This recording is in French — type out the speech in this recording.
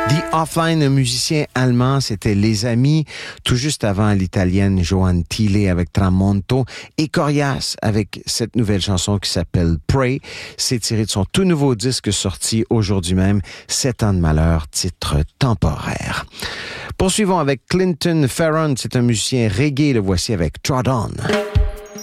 The Offline, un musicien allemand, c'était Les Amis, tout juste avant l'italienne Joanne Thiele avec Tramonto et Corias avec cette nouvelle chanson qui s'appelle Pray. C'est tiré de son tout nouveau disque sorti aujourd'hui même, 7 ans de malheur, titre temporaire. Poursuivons avec Clinton Ferron, c'est un musicien reggae, le voici avec Trod On.